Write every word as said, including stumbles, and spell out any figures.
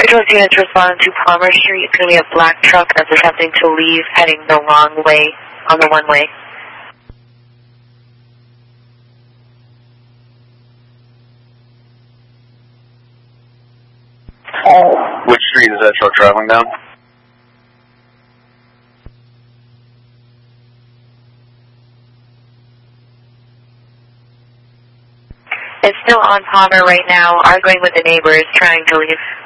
Patrol units responding to Palmer Street. It's going to be a black truck that's attempting to leave, heading the wrong way on the one-way. Which street is that truck traveling down? It's still on Palmer right now, arguing with the neighbors, trying to leave.